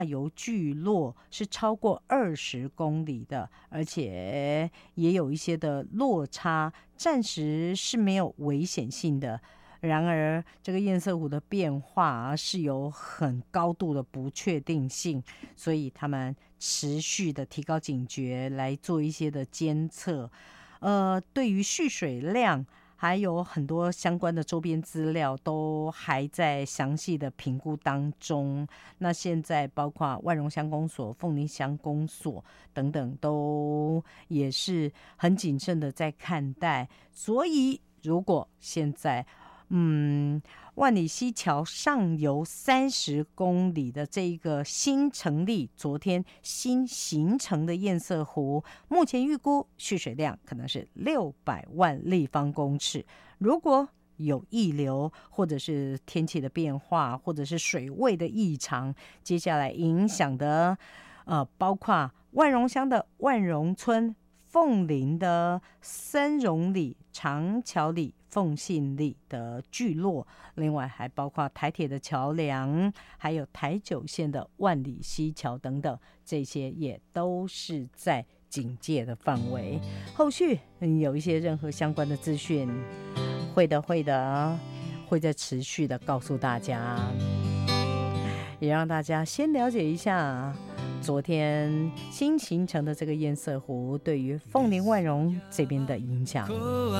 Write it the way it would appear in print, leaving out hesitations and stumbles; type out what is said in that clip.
游聚落是超过20公里的，而且也有一些的落差，暂时是没有危险性的。然而，这个堰塞湖的变化是有很高度的不确定性，所以他们持续的提高警觉，来做一些的监测。对于蓄水量还有很多相关的周边资料都还在详细的评估当中。那现在包括万荣乡公所、凤林乡公所等等，都也是很谨慎的在看待。所以，如果现在万里溪桥上游30公里的这一个新成立、昨天新形成的堰塞湖，目前预估蓄水量可能是600万立方公尺。如果有溢流，或者是天气的变化，或者是水位的异常，接下来影响的包括万荣乡的万荣村、凤林的森荣里、长桥里、凤信里的聚落，另外还包括台铁的桥梁，还有台九线的万里溪桥等等，这些也都是在警戒的范围。后续有一些任何相关的资讯，会的，会再持续的告诉大家，也让大家先了解一下昨天新形成的这个堰塞湖对于凤林万荣这边的影响。